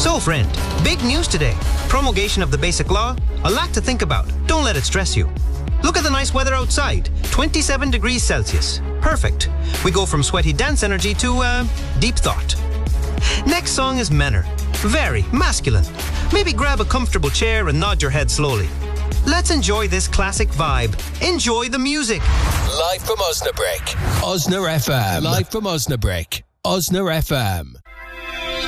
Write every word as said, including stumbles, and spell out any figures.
So friend, big news today. Promulgation of the Basic Law, a lot to think about. Don't let it stress you. Look at the nice weather outside, twenty-seven degrees Celsius. Perfect. We go from sweaty dance energy to, uh, deep thought. Next song is Menor. Very masculine. Maybe grab a comfortable chair and nod your head slowly. Let's enjoy this classic vibe. Enjoy the music. Live from Osnabrück. Osna F M. Live from Osnabrück. Osna F M.